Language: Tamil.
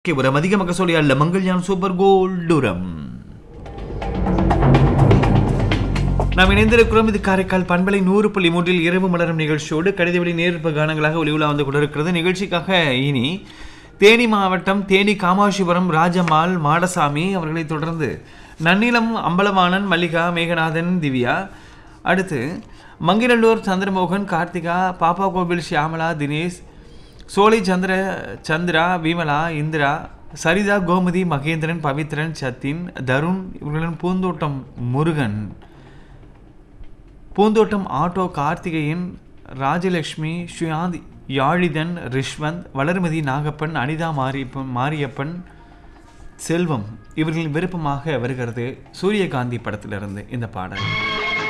Kemudian matikan maka soli alla mangalyan super கோல்டுரம் நாம் இணைந்திருக்கிறோம். இது காரைக்கால் பண்பலை 100.3 இரவு மலரும் நிகழ்ச்சியோடு கடிதவெளி நேர்ப்பு கானங்களாக ஒளிவுலா வந்து கொண்டிருக்கிறது. நிகழ்ச்சிக்காக இனி தேனி மாவட்டம் தேனி காமாட்சிபுரம் ராஜம்மாள் மாடசாமி அவர்களை தொடர்ந்து நன்னிலம் அம்பலவாணன் மல்லிகா மேகநாதன் திவ்யா, அடுத்து மங்கிநல்லூர் சந்திரமோகன் கார்த்திகா பாப்பா கோவில் ஷியாமலா தினேஷ் சோலை சந்திரா விமலா இந்திரா சரிதா கோமதி மகேந்திரன் பவித்ரன் சத்தின் தருண் இவர்களின் பூந்தோட்டம் முருகன் பூந்தோட்டம் ஆட்டோ கார்த்திகேயன் ராஜலட்சுமி சுயாந்த் யாழிதன் ரிஷ்வந்த் வளர்மதி நாகப்பன் அனிதா மாரியப்பன் செல்வம் இவர்களின் விருப்பமாக வருகிறது சூரியகாந்தி படத்திலிருந்து இந்த பாடல்.